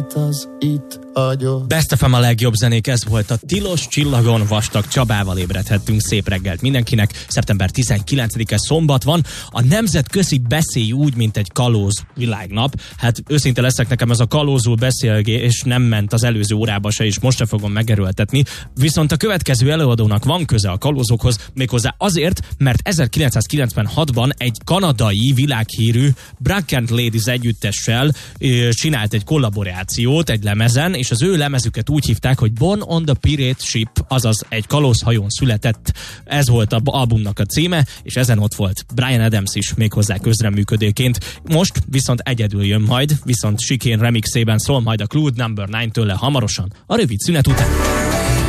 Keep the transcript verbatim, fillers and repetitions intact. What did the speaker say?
az itt agyod. Best of a legjobb zenék, ez volt a Tilos Csillagon, Vastag Csabával ébredhettünk. Szép reggelt mindenkinek. szeptember tizenkilencedike szombat van. A nemzetközi beszélj úgy, mint egy kalóz világnap. Hát őszinte leszek, nekem ez a kalózul beszélgés nem ment az előző órába se, és most se fogom megerőltetni. Viszont a következő előadónak van köze a kalózokhoz, méghozzá azért, mert ezerkilencszázkilencvenhatban egy kanadai világhírű Brackant Ladies együttessel csinált egy kollaborációt egy lemezen, és az ő lemezüket úgy hívták, hogy Born on the Pirate Ship, azaz egy kalózhajón született. Ez volt a albumnak a címe, és ezen ott volt Bryan Adams is méghozzá közreműködőként. Most viszont egyedül jön majd, viszont Chicane remixében szól majd a Clue Number kilenc tőle hamarosan, a rövid szünet után.